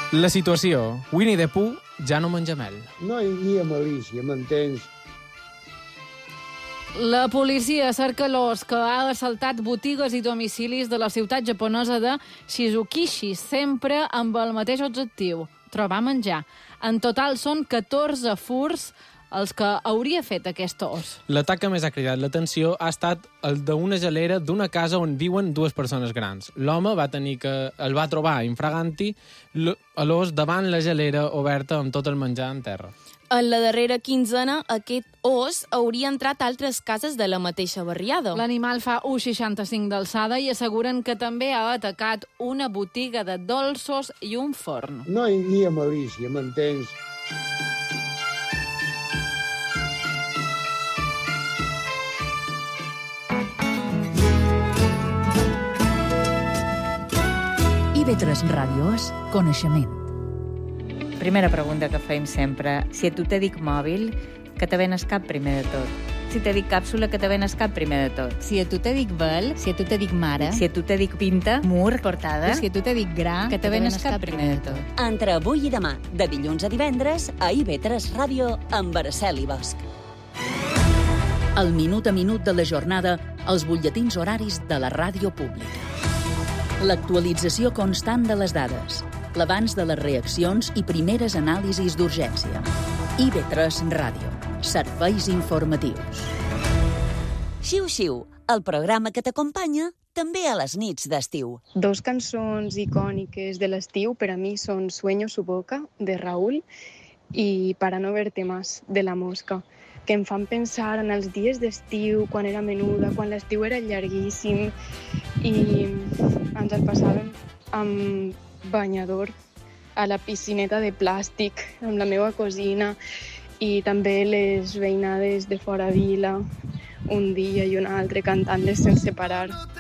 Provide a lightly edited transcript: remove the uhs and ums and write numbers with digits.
La situació. Winnie the Pooh ja no menja mel. No hi havia malícia, m'entens? La policia cerca l'ós que ha assaltat botigues i domicilis de la ciutat japonesa de Shizukishi, sempre amb el mateix objectiu, trobar menjar. En total són 14 furts els que hauria fet aquest os. L'atac que més ha cridat l'atenció ha estat el d'una gelera d'una casa on viuen dues persones grans. L'home el va trobar infraganti l'os davant la gelera oberta amb tot el menjar en terra. En la darrera quinzena, aquest os hauria entrat a altres cases de la mateixa barriada. L'animal fa 1,65 d'alçada i asseguren que també ha atacat una botiga de dolços i un forn. No hi havia malícia, m'entens? IB3 Ràdio és coneixement. Primera pregunta que fem sempre. Si a tu te dic mòbil, que te venes cap primer de tot? Si te dic càpsula, que te venes cap primer de tot? Si a tu te dic vel, si a tu te dic mare, Si a tu te dic pinta, mur, portada, si a tu te dic gra, que te venes cap primer de tot? Entre avui i demà, de dilluns a divendres, a IB3 Ràdio, amb Araceli Bosch. El minut a minut de la jornada, els butlletins horaris de la ràdio pública. L'actualització constant de les dades, l'abans de les reaccions i primeres anàlisis d'urgència. IB3 Ràdio. Serveis informatius. Xiu-xiu, el programa que t'acompanya també a les nits d'estiu. Dos cançons icòniques de l'estiu per a mi són Sueño su boca, de Raúl, i Para no verte más, de La Mosca, que em fan pensar en els dies d'estiu, quan era menuda, quan l'estiu era llarguíssim, i ens el passàvem amb banyador a la piscineta de plàstic amb la meva cosina, i també les veïnades de fora vila, un dia i un altre cantant-les sense parar.